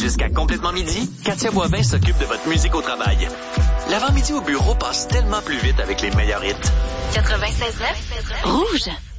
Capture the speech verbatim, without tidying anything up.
Jusqu'à complètement midi, Katia Boivin s'occupe de votre musique au travail. L'avant-midi au bureau passe tellement plus vite avec les meilleurs hits. quatre-vingt-seize neuf Rouge.